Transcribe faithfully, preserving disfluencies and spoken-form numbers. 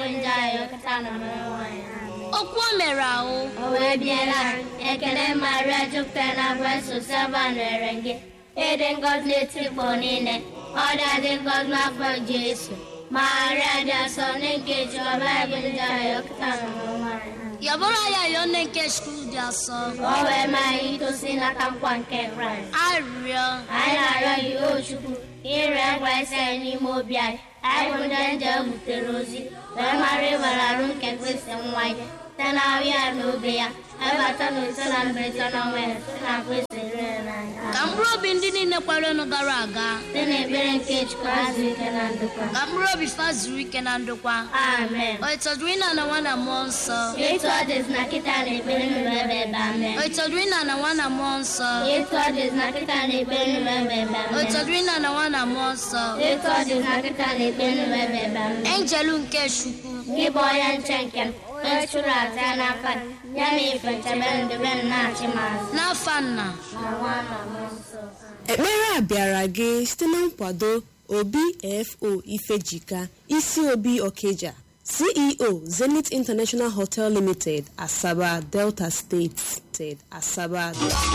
nje anyị ọkata na mmanụ nwanyị. Okwu o mere ahụ. O wee biela ekele Maria jupụtara na Grace Sava nwere gị. Ịdị ngọzi n'etikpọ niile. Ọ dị ngọzi n'afọ Jesu. Maria dị asọ nke Jehova bụ nje anyị ọkata na mmanụ nwanyị. Yabụrụ ya yọọ nne nke Chukwu dị asọ. Ka o wee maa anyị itosi n'aka nkwa nke Kraịst. Arịrịọ. Anyị na-arịọ gị o Chukwu ire Kraịst anyị n'ime obi anyị. Anyị bụ ndị nje butere ozi wee mara ịwere arụ nke Kristi nwa ya site na ahụ ya na obi ya ebata na ise na mberede n'ọnwa ya site na Kristi rere n'anya. Ka mkpụrụ obi ndị niile kwerenụ gara aga. Site n'ekpere nke Chukwu azụ ike na ndokwa. Ka mkpụrụ obi fa zuru ike na ndokwa. Amen. O ịtọdụrụ ịna na nwa na mmụọ nsọ. Etu ọ dịzị na kịta na ekpere nụrụ ebe ebe amen. O ịtọdụrụ ịna na nwa na mmụọ nsọ. Etu ọ dịzị na kịta na ekpere nụrụ ebe ebe O amen. ịtọdụrụ ịna na nwa na mmụọ nsọ. Etu ọ dịzị na kịta na ekpere nụrụ ebe ebe amen. Enjelu nke Chukwu. Gị bụ onye nche nke m, onye chụrụ aja ya n'aka ya na ife nchebe ndebe m na-achị m azụ. N'afa Nna. Na nwa na mmụọ nsọ. Ekpere a bịara gị site na nkwado Obi F O Ifejika, isi Obi Okeja, C E O Zenith International Hotel Limited, Asaba, Delta State, Asaba.